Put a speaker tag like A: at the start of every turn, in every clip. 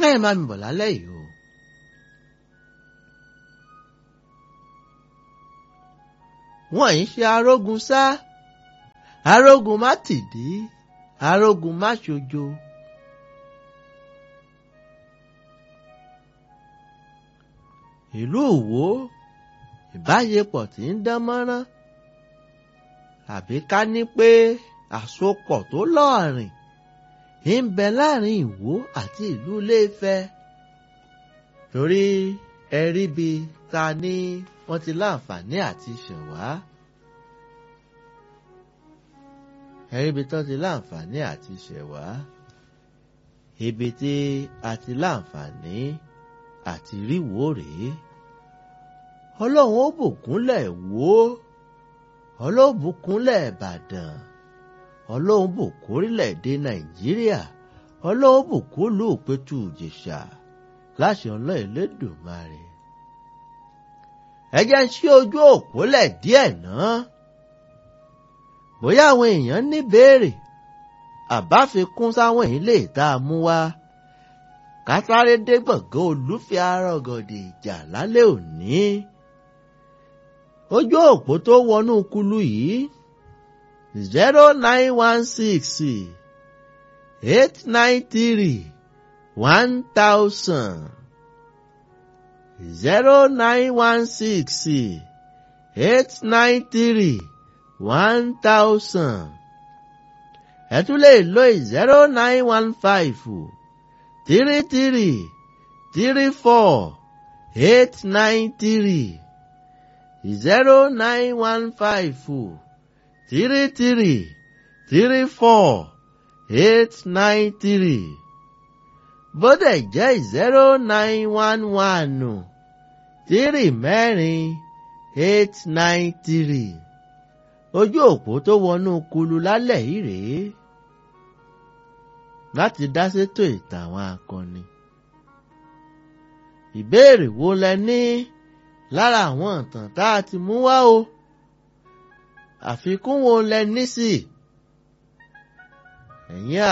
A: kẹ́yìn máa mi bọ̀ lálẹ́ yìí o. wọ́n yìí ṣe arógun sá arógun má tìdí arógun má ṣojo. ìlú Ìwó ìbáṣepọ̀ tí ń dán mọ́rán àbí ká ní pé àsopọ̀ tó lọ́ọ̀rìn ń bẹ láàrin Ìwó àti ìlú Ilé-Ifẹ̀ torí ẹ̀rí bi ta ní wọ́n ti láǹfààní àti ṣẹ̀wá ẹ̀rí bi tán ti láǹfààní àti ṣẹ̀wá ibi tí a ti láǹfààní àti ríwó rèé Ọlọ́run ó bùkúnlẹ̀ Ìwó Ọlọ́run bùkúnlẹ̀ Ìbàdàn Ọlọ́run bùkún orílẹ̀-èdè Nàìjíríà Ọlọ́run bùkún ìlú Ìpẹ́tù Ìjẹ̀ṣà láṣẹ Ọlọ́run Elédùmarè. ẹ jẹ́ ń ṣí ojú òpó lẹ̀ díẹ̀ náà bóyá àwọn èèyàn ní béèrè àbáfikún sáwọn èyí lè tá a mú wá ká sáré dé gbọ̀ngàn Olúfẹ́ Arọ́gọ̀dì ìjà lálẹ́ òní. ojú òpó tó wọnú kulu yìí 0916 893 1000 0916 893 1000 ẹ tún lè lo 0915 33 34 893 0915 33 34 893 bódẹ̀ jẹ́ 0911 34 893 ojú òpó tó wọnú kulu lálẹ́ yìí rèé láti dá sétò ìtàn àwọn akọni. ìbéèrè wo lẹ ní lára àwọn ìtàn tá a ti mú wá o àfikún wo lẹ ní sí ẹ̀yin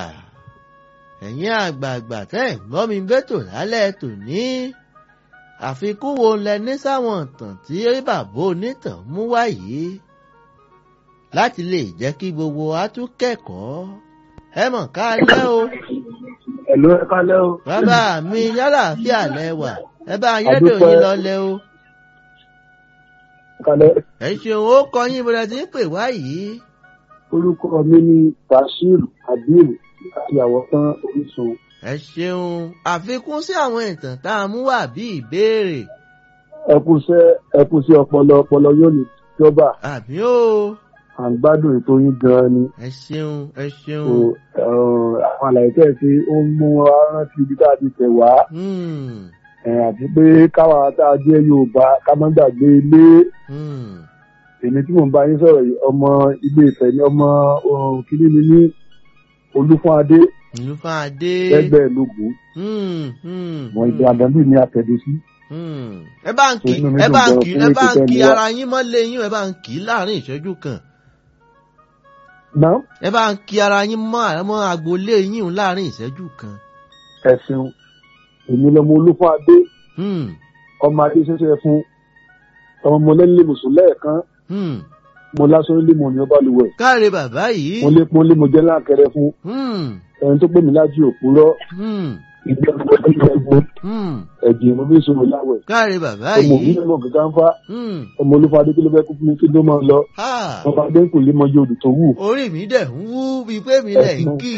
A: àgbààgbà tẹ́ ẹ̀ gbọ́ mi bẹ́tò lálẹ́ tòní àfikún wo lẹ ní sáwọn ìtàn tí bàbá onítàn mú wá yìí láti lè jẹ́ kí gbogbo wa tún kẹ́kọ̀ọ́ ẹ mọ̀ ká lẹ́ o.
B: Ẹ̀lú ẹ kálẹ́ o.
A: bàbá mi yálàáfíà lẹ́wà ẹ bá yẹ́dọ̀ yín lọ́lẹ́ o. ẹ ṣeun ó kọ yín bọ́dá tí ń pè wá yìí.
B: Orúkọ mi ni Bashir Abdul àti Àwọ̀tán Orísun.
A: ẹ ṣeun àfikún sí àwọn ìtàn tá a mú wá bí ìbéèrè.
B: ẹ kú sí ọpọlọ yóò ní jọba.
A: àbí o.
B: à ń gbádùn ètò yín gan-an ni.
A: ẹ ṣeun ẹ ṣeun.
B: àwọn àlàyé tẹ̀ sí ó ń mú wa rántí ibi tá a ti tẹ̀ wá. àti pé káwa tá a jẹ́ Yorùbá ká má gbàgbé ilé. èmi tí mò ń bá yín sọ̀rọ̀ yìí ọmọ Ilé Ifẹ̀ ni ọmọ kìíní mi ní Olúfúnadé.
A: Olúfúnadé.
B: lẹ́gbẹ̀ẹ́ lógún. wọ́n ìgbà àdánù ní àtẹ̀dó sí.
A: ẹ bá ń kí ara yín mọ́lé yín ẹ bá ń kí láàrin ìṣẹ́jú kan. ẹ bá ń kí ara yín mọ́ agboolé yín láàrin ìṣẹ́jú kan.
B: ẹ ṣeun èmi lọmọ Olúfúnadé. ọmọ adé ṣẹṣẹ fún ọmọ mọlẹ́lẹ́ mùsùlùmí lẹ́ẹ̀kan. mo lásán lé mo ní ọba lùwẹ̀.
A: káre bàbá yìí.
B: mo lé mo jẹ́ láǹkẹrẹ fún. ẹni tó pè mí lájú òpùrọ́. ìgbẹ́ ọmọ ẹgbẹ́ ẹgbẹ́ ẹ̀jẹ̀ mo fi sọ̀rọ̀ láwẹ̀.
A: káre bàbá yìí.
B: ọmọ òbí ọmọ kankan fá. ọmọ Olúfúnadé kí ló fẹ́ kú fún mi kí ló máa lọ. ọba adé ń kò lé mọ yóò tó wù.
A: orí mi dẹ̀ ń wú bíi pé mi dẹ̀ ń kì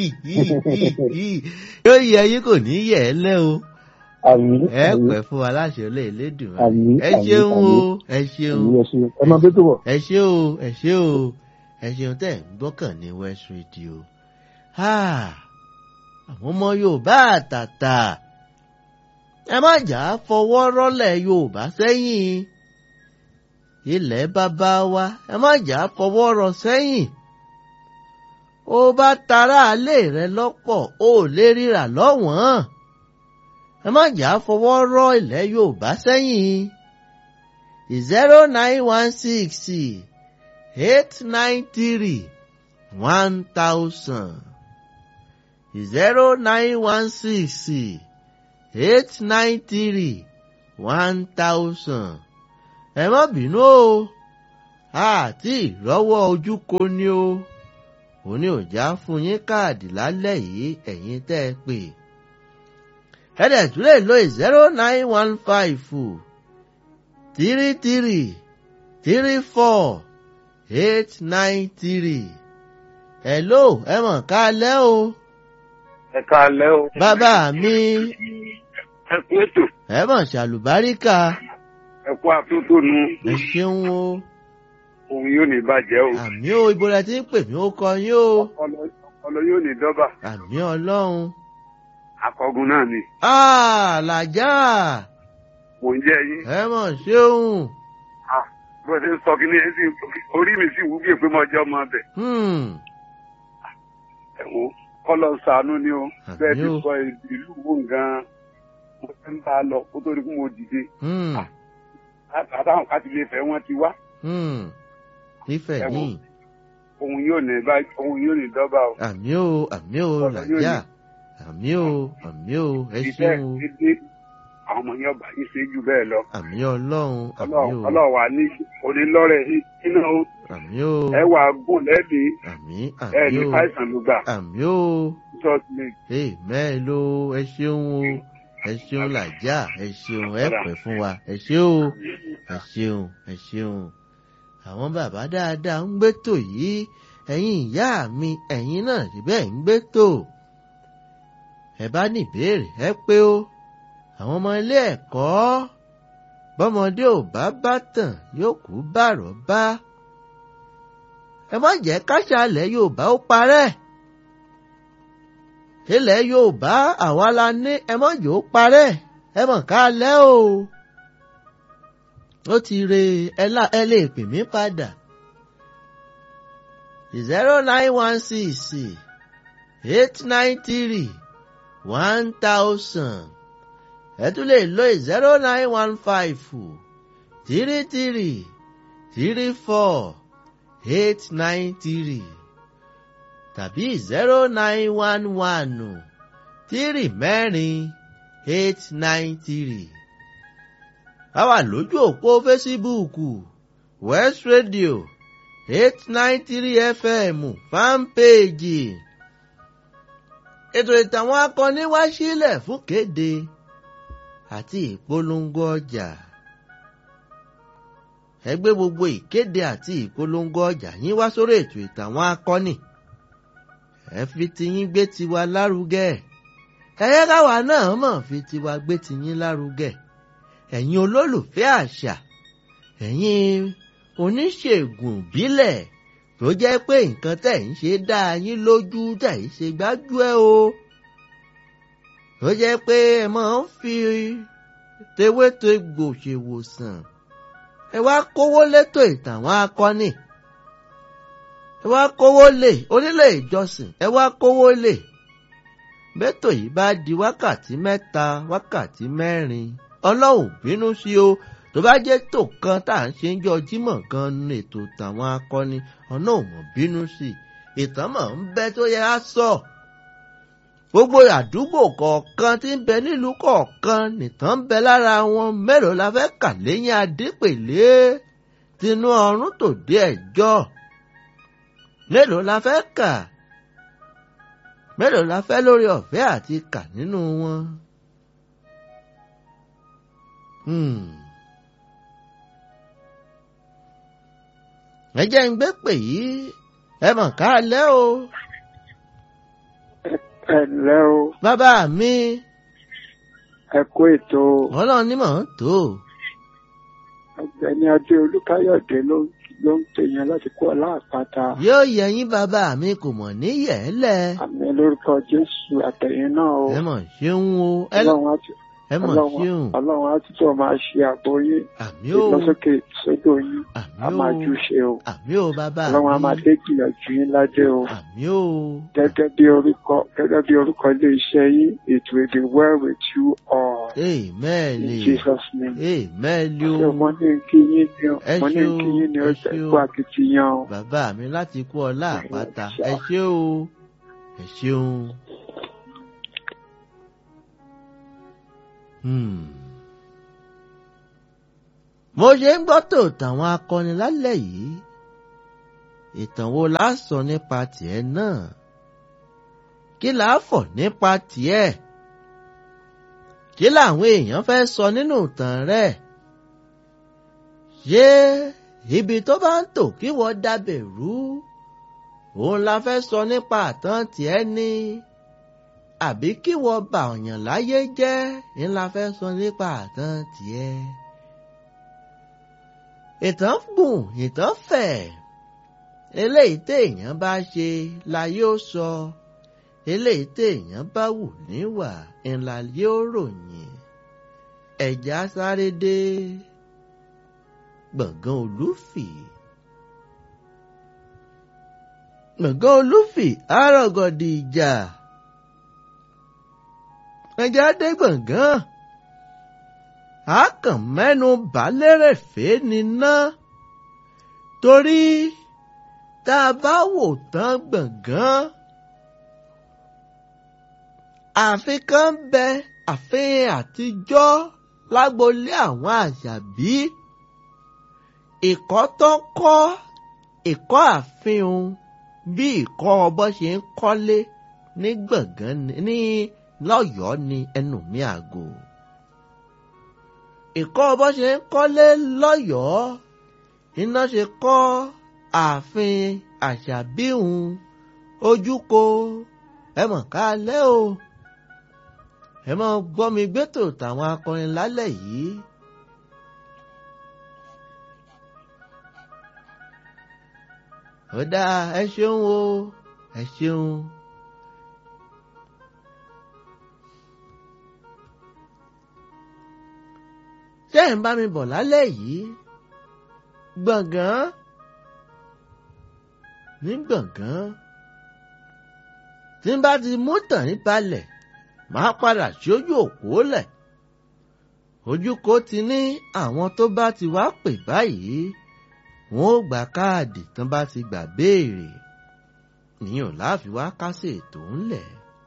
A: yóò yẹ yín kò ní yẹ̀ ẹ́ lẹ́ o.
B: Àmín.
A: ẹ pẹ́ fún wa láṣẹ olè lédùn. ẹ ṣeun o ẹ ṣeun.
B: ẹ máa bẹ́ tó wọ̀.
A: ẹ ṣe o ẹ ṣe o ẹ ṣeun tẹ́ ń gbọ́kàn ní West Radio. àwọn ọmọ Yorùbá àtàtà ẹ má jà á fọwọ́ rọ́lẹ̀ Yorùbá sẹ́yìn. ilẹ̀ bàbá wa ẹ má jà á fọwọ́ rọ́ sẹ́yìn. ó bá tara àlè rẹ lọ́pọ̀ ó lè ríra lọ́wọ́n. ẹ má jà á fọwọ́ rọ́ ilẹ̀ Yorùbá sẹ́yìn. 0916 893 1000 0916 893 1000. Ẹ má bínú o, àti ìrọ́wọ́ ojúko ni o. Òní ò já fún yín káàdì lálẹ́ yìí ẹ̀yin tẹ́ ẹ pè. Ẹ̀dẹ̀ tún lè lo 0915 33 34 893. Hello, ẹ mọ̀ kálẹ́ o.
C: Ẹ kálẹ́ o.
A: Bàbá mi.
C: Ẹ kú ètò.
A: Ẹ mọ̀ ṣàlùbáríkà.
C: Ẹ kú àtúntò nu.
A: Ẹ ṣeun o.
C: Òun yóò ní bàjẹ́ o.
A: Àmì o, ibo lẹ ti ń pè mí ó kọ yín o.
C: Ọlọ yóò ní dọ́bà.
A: Àmì Ọlọ́run.
C: Akọgun náà ni.
A: Làjá.
C: Mò ń jẹ́ yín.
A: Ẹ mọ̀ ṣeun.
C: Bó ṣe ń sọ kí ni orí mi sì wú bí èpè mọ́ ọjọ́ máa bẹ̀. Ẹ wo kọ́lọ̀ ṣàánú ni o. Bẹ́ẹ̀ ti sọ ìlú wo gan-an. Mo fẹ́ ń bá a lọ kó tó di kí mo dìde. Àtàwọn ká ti lè fẹ́ wọ́n ti wá.
A: Ifẹ̀ ní.
C: Òun yóò ní dọ́bà o.
A: Àmì o, làjá. Àmì o, ẹ ṣeun o.
C: Àwọn ọmọ yẹn ọba yìí ṣe jù bẹ́ẹ̀ lọ.
A: Àmì Ọlọ́run, àmì o.
C: Ọlọ́wà ní onílọ́rẹ̀ iná o.
A: Àmì o.
C: Ẹ wà gùn lẹ́ẹ̀dì.
A: Àmì o.
C: Ẹ ní fàìsàn ló gbà.
A: Àmì o. Mẹ́ẹ̀ló, ẹ ṣeun o. Ẹ ṣeun làjá, ẹ ṣeun, ẹ pẹ́ fún wa. Ẹ ṣe o. Ẹ ṣeun. Àwọn bàbá dáadáa ń gbétò yìí. Ẹ̀yin ìyá mi, ẹ̀yin náà síbẹ̀ ń gbétò. Ẹ bá ní ìbéèrè, ẹ pé o. Àwọn ọmọ ilé ẹ̀kọ́ bọ́mọdé ò bá bá tàn yóò kú bàrọ̀ bá. Ẹ má jẹ́ káṣà ilẹ̀ Yorùbá ó parẹ́. Ilẹ̀ Yorùbá àwa la ní ẹ má jò ó parẹ́. Ẹ mọ̀ ká lẹ́ o. Ó ti re ẹ lè pè mí padà. 0916 893 1000. Ẹ tún lè lo 0915 33 34 893 tàbí 0911 34 893. A wà lójú òpó Fésíbúùkù West Radio 893 FM fanpage. Ètò ìtàwọn akọni wá sílẹ̀ fún kéde àti ìpolongo ọjà. Ẹ gbé gbogbo ìkéde àti ìpolongo ọjà yín wá sórí ètò ìtàwọn akọni. Ẹ fi tiyín gbé tiwa lárugẹ. Ẹ yẹ káwa náà mọ̀ fi tiwa gbé tiyín lárugẹ. Ẹ̀yin olólùfẹ́ àṣà, ẹ̀yin oníṣègùn ìbílẹ̀ tó jẹ́ pé nǹkan tẹ̀ ń ṣe dá yín lójú tẹ̀ ń ṣe gbájúẹ̀ o. Tó jẹ́ pé ẹ máa ń fi tewétegbò ṣèwòsàn. Ẹ wá kówó létò ìtàwọn akọni. Ẹ wá kówó lé onílé ìjọsìn. Ẹ wá kówó lé. Bẹ́tò yìí bá di wákàtí 3, wákàtí 4. Ọlọ́run bínú sí o. Tó bá jẹ́ tò kan tá à ń ṣe ń jọ Jímọ̀ gan ní ètò ìtàwọn akọni. Ọ̀nà ò mọ̀ bínú sí. Ìtàn mọ̀ ń bẹ tó yẹ á sọ. Gbogbo àdúgbò kọ̀ọ̀kan tí ń bẹ nílùú kọ̀ọ̀kan nìtàn ń bẹ lára wọn. Mélòó la fẹ́ kà lẹ́yìn Adépèlé tinú ọ̀run tòde ẹ̀jọ́. Mélòó la fẹ́ kà. Mélòó la fẹ́ lórí ọ̀fẹ́ àti kà nínú wọn. Ẹ jẹ́ ń gbé pè yìí. Ẹ mọ̀ ká lẹ́ o.
D: Ẹ ǹlẹ́ o.
A: Bàbá mi.
D: Ẹ kú ètò.
A: Ọlọ́run ní mọ̀ ń tó.
D: Ọ̀gbẹ́ni Adé Olúkáyọ̀dé ló ń pèyàn láti kó Ọláàpáta.
A: Yóò yẹ yín bàbá mi kò mọ̀ ní yẹ̀ẹ́lẹ̀.
D: Àmì lórúkọ Jésù àtẹ̀yìn náà o.
A: Ẹ mọ̀ ṣeun o. Ẹ mọ̀ ṣeun.
D: Ọlọ́run á túbọ̀ máa ṣe àbò yín.
A: Àmì o.
D: Ìlọsókè sódò yín.
A: Àmì
D: a
A: o.
D: máa jù ṣe o.
A: Àmì o bàbá mi.
D: Ọlọ́run á máa dé kìlọ̀ jù yín ládé o.
A: Àmì o.
D: Gẹ́gẹ́ bí orúkọ ilé iṣẹ́ yín, it will be well with you all.
A: Amen.
D: In Jesus' name.
A: Amen.
D: Ṣé mo ní kí yín ni o? Mo ní kí yín ni o ṣe kó akitiyan o.
A: Bàbá mi láti kó Ọláàpáta. Ẹ ṣé o. Ẹ ṣeun. mo ṣe ń gbọ́ tó tàwọn akọni lálẹ́ yìí, ìtàn wo la sọ nípa tiẹ̀ náà? Kí la fọ̀ nípa tiẹ̀? Kí làwọn èèyàn fẹ́ sọ nínú ìtàn rẹ̀? Ṣé ibi tó bá ń tò kí wọ́n dábẹ̀ rú, òun la fẹ́ sọ nípa ìtàn tiẹ̀ ni? Àbí kí wọ́n bà ọ̀yàn láyé jẹ́, ń la fẹ́ sọ nípa ìtàn tiẹ̀? Ìtàn gùn, ìtàn fẹ̀. Eléyìí téèyàn bá ṣe la yóò sọ. Eléyìí téèyàn bá wù níwà, ńlá yóò ròyìn. Ẹ̀já sáré dé gbọ̀ngàn Olúfì. Gbọ̀ngàn Olúfì àrọ̀gọ̀dì ìjà. Ẹ̀já dé gbọ̀ngàn. A kàn mẹ́nu bà lérèfé níná. Torí tá a bá wò tán gbọ̀ngàn, ààfin kan bẹ, ààfin àtijọ́ lágbolé àwọn Àṣàbí. Ìkọ́ tó kọ́ ìkọ́ ààfin òun bí ìkọ́ ọbọ̀ ṣe ń kọ́lé ní gbọ̀ngàn ní lọ́yọ̀ọ́ ní ẹnu mi àgò. Ìkọ́ ọbọ̀ ṣe ń kọ́lé lọ́yọ̀ọ́, iná ṣe kọ́ ààfin Àṣàbí òun. Ojúko ẹ mọ̀ ká lẹ́ o. Ẹ mọ̀ gbọ́ mi gbẹ́tò tàwọn akọrin lálẹ́ yìí. Ó dáa, ẹ ṣeun o, ẹ ṣeun. Ṣé ẹ̀ ń bá mi bọ̀ lálẹ́ yìí? Gbọ̀ngàn ní gbọ̀ngàn. Tí n bá ti mú tàn ní balẹ̀, màá padà sójú òpó lẹ̀. Ojúkó ti ní àwọn tó bá ti wá pè báyìí, wọn ó gba káàdì tán bá ti gbà béèrè. Níyàn láàfin wá kásẹ̀ ètò ńlẹ̀.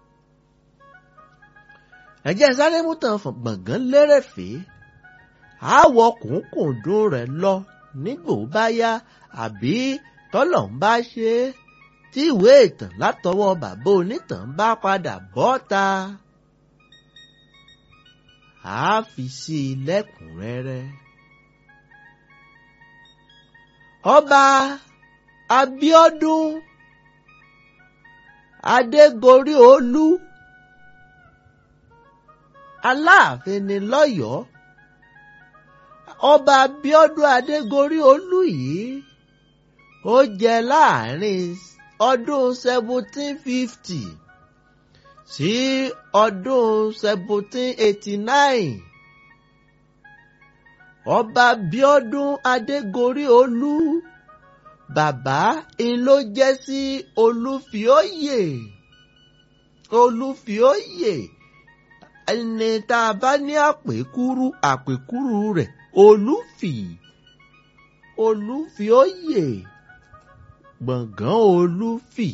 A: Ẹ̀jẹ̀ sáré mú tàn fún gbọ̀ngàn lérèfé. Àwọ̀ kùnkùndún rẹ̀ lọ nígbò bá yá, àbí tọ́lọ̀ ń bá ṣe é, tí ìwé ìtàn látọwọ́ bàbá onítàn bá padà bọ́ta. A fi sí i lẹ́kùnrẹ́rẹ́. Ọba Abíọ́dún Adégorí Olú, Aláàfin ni lọ́yọ̀ọ́. Ọba Abíọ́dún Adégorí Olú yìí ó jẹ láàrin ọdún 1750 sí ọdún 1789. Ọba Abíọ́dún Adégorí Olú, bàbá ló jẹ́ sí Olúfìóyè. Olúfìóyè, ẹni tá a bá ní àpèkúrú rẹ̀ Olúfì. Olúfìóyè, gbọ̀ngàn Olúfì.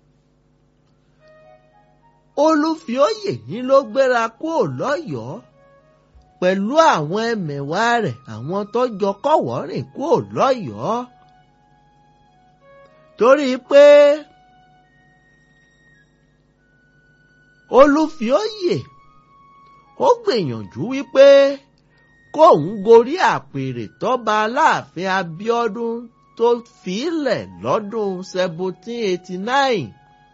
A: Olúfìóyè ní ló gbéra kúrò lọ́yọ̀ọ́ pẹ̀lú àwọn ẹmẹ̀wà rẹ̀, àwọn tó jọ kọ́wọ̀ọ́rìn kúrò lọ́yọ̀ọ́. Torí pé Olúfìóyè ó gbìyànjú wípé kóun gorí àpèrè tọ́ba Aláàfin Abíọ́dún tó fílẹ̀ lọ́dún 1789.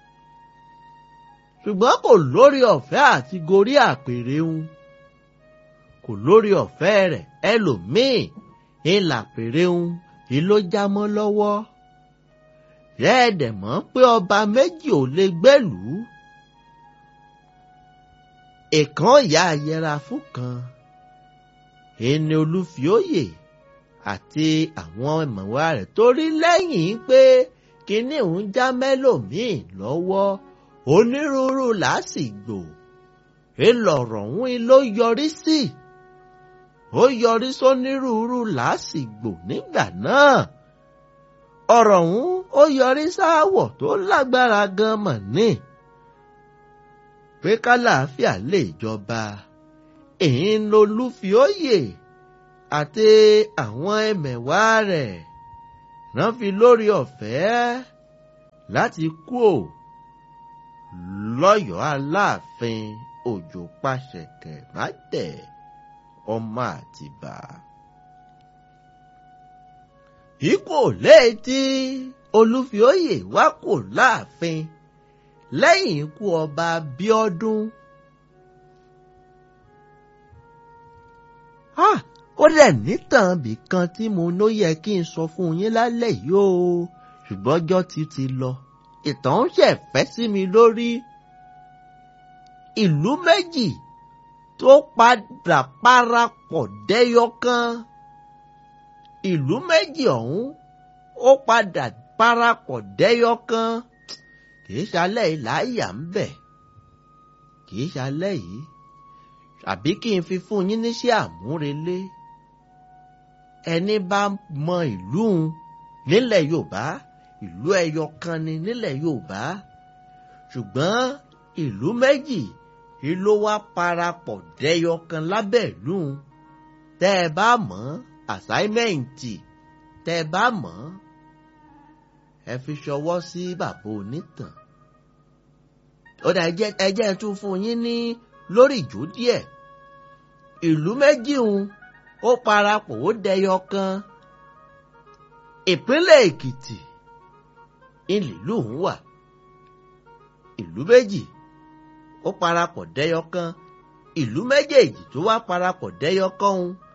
A: Ṣùgbọ́n kò lórí ọ̀fẹ́ àti gorí àpèrè un. Kò lórí ọ̀fẹ́ rẹ̀, ẹlòmíì ìlàpèrè un ló já mọ́ lọ́wọ́. Rẹ́ẹ̀dẹ̀ mọ̀ pé ọba méjì ò lè gbẹ́lùú. Ìkan ìyá ayẹra fún kan. Ẹni Olúfìóyè àti àwọn ẹmẹ̀wà rẹ̀ torí lẹ́yìn pé kíní òun já mẹ́lòmíì lọ́wọ́, onírúurú làásìgbò ìlọ̀rọ̀ òun ló yọrí sí. Ó yọrí sónírúurú làásìgbò nígbà náà. Ọ̀rọ̀ òun ó yọrí sáwọ̀ tó lágbára gan mọ̀ ní. Pé kálàáfíà lè jọba, èyí ń lo Olúfìóyè àti àwọn ẹmẹ̀wà rẹ̀ rán fi lórí ọ̀fẹ́ láti kúò lọ́yọ̀ọ́ Aláàfin Òjó Pàṣẹkẹ̀ Mátẹ̀ ọmọ Àtìbà. Ikú létí Olúfióyè wá kò láàfin lẹ́yìn ikú ọba Abíọ́dún. Ó dẹ̀ nítàn bìkan tí mo ló yẹ kí n sọ fún yín lálẹ́ yìí o, ṣùgbọ́n ọjọ́ ti lọ. Ìtàn ń ṣẹ̀fẹ́ sí mi lórí. Ìlú méjì tó padà parapọ̀ dẹ́yọ̀kan. Ìlú méjì ọ̀hún ó padà parapọ̀ dẹ́yọ̀kan. Kìí ṣalẹ́ yìí láyà ń bẹ̀. Kìí ṣalẹ́ yìí. Àbí kí n fi fún yín níṣẹ́ àmúrelé. Ẹni bá mọ ìlú nílẹ̀ Yorùbá, ìlú ẹyọ kan ni nílẹ̀ Yorùbá. Ṣùgbọ́n ìlú méjì ló wá parapọ̀ dẹ́yọ̀kan lábẹ́ ìlú. Tẹ́ ẹ bá mọ̀ àsáímẹ́ǹtì, tẹ́ ẹ bá mọ̀ ẹ fi ṣọwọ́ sí bàbá onítàn. Ó dà ẹjẹ́ tún fún yín ní lórí ìjó díẹ̀. Ìlú méjì ó parapọ̀ ó dẹyọ̀kan. Ìpínlẹ̀ Èkìtì ìlú wà. Ìlú méjì ó parapọ̀ dẹyọ̀kan. Ìlú méjèèjì tó wá parapọ̀ dẹyọ̀kan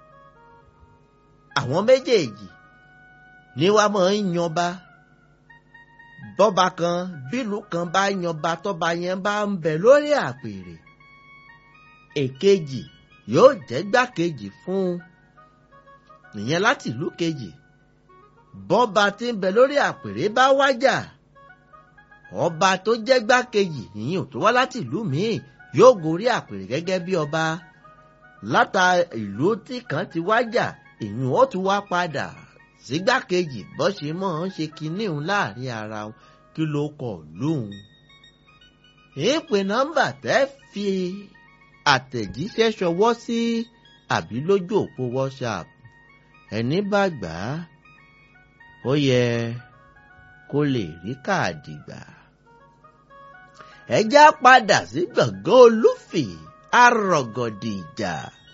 A: àwọn méjèèjì ni wá máa ń yanba. Bọ́ba kan bílù kan bá yanba tọ́ba yẹn bá ń bẹ lórí àpèrè, èkejì yóò jẹ́ gbákejì fún un. Ìyẹn láti ìlú kejì. Bọ́ba tí ń bẹ lórí àpèrè bá wájà, ọba tó jẹ́ gbákejì ìyẹn tó wá láti ìlú míì yóò gorí àpèrè gẹ́gẹ́ bí ọba. Láta ìlú tí kan ti wájà, ìyẹn ó tún wá padà sígbákejì bó ṣe mọ̀ ń ṣe kinní òun láàrin ara wọn. Kí ló kọ lóhùn? Ìpè nọ́mbà tẹ́ fi àtẹ̀jíṣẹ́ ṣọwọ́ sí àbí lójú òpó WhatsApp. Ẹni bá gbà á, ó yẹ kó lè rí káàdì gbà. Ẹ já padà sí gbọ̀ngàn Olúfì arọ̀gọ̀dì ìjà.